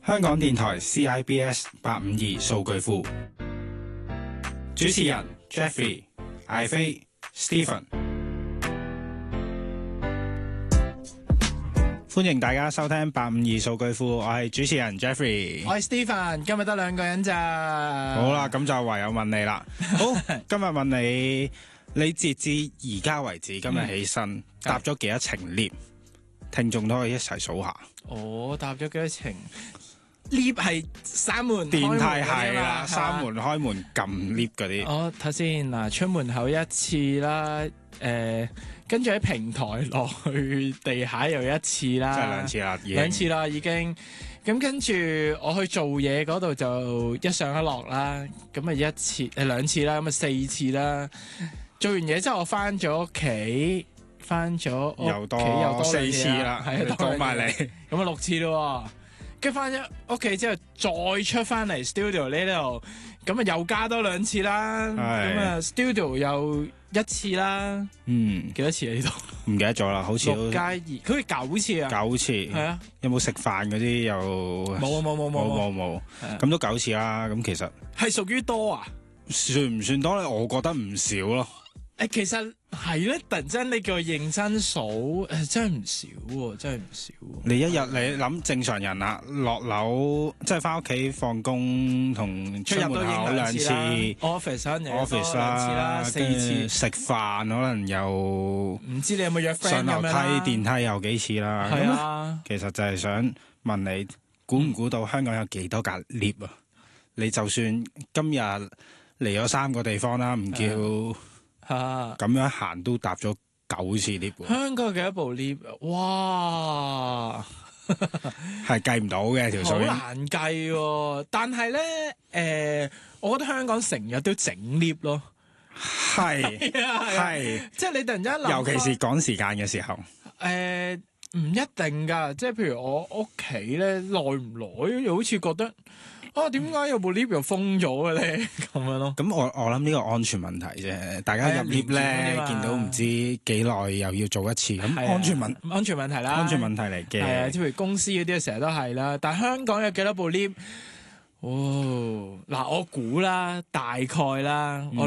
香港電台 CIBS 852數據庫，主持人 Jeffrey、艾飛、Stephen， 歡迎大家收聽852數據庫，我係主持人 Jeffrey， 我係 Stephen， 今日得兩個人咋？ 好啦，咁就唯有問你啦。好，今日問你截至而家為止，今日起身搭咗幾多程 lift？聽眾都可以一齊數下。 我搭咗幾多程 lift？ 係閂門電梯係啦， 啦， 閂門開門撳 lift 嗰啲。 我睇先嗱，出門口一次啦，跟住喺平台落去地下又一次啦， 即係兩次啦， 兩次啦已經。咁跟住我去做嘢嗰度就一上一落啦，咁啊一次兩次啦，咁啊四次啦。做完嘢之後我翻咗屋企，又多四次啦， 係多埋你， 咁啊六次咯。跟住翻咗屋企之後，再出翻嚟 studio 呢度，咁啊又加多兩次啦。咁啊 studio 又一次啦。幾多次啊？呢度唔記得咗啦，好似 6加2，佢係9次啊。9次係啊。 有冇食飯嗰啲又冇，咁都9次啦。咁其實係屬於多啊？算唔算多咧？我覺得唔少咯。 其實係咧，突然之間你叫我認真數，真係唔少喎，真係唔少。你一日你諗正常人啊，落樓即係翻屋企放工同出門口兩次 ，office 啦，4次食飯可能又唔知你有冇約 friend 上樓梯電梯有幾次啦。係啊，其實就係想問你，估唔估到香港有幾多格 lift 啊？你就算今日嚟咗3個地方啦，唔叫。咁樣行都搭咗9次 lift。香港有幾多部 lift？ 哇，係計唔到嘅條數，好難計喎。但係咧，我覺得香港成日都整 lift 咯。係，即係你突然間諗，尤其是趕時間嘅時候。唔一定㗎，即係譬如我屋企咧，耐唔耐又好似覺得。點解有部 lift 又封咗嘅咧？咁樣咯。咁我諗呢個安全問題啫。大家入 lift 咧，見到唔知幾耐又要做一次，咁安全問題啦。安全問題嚟嘅。係啊，即係譬如公司嗰啲成日都係啦。但係香港有幾多部 lift？嗱，我估啦，大概啦，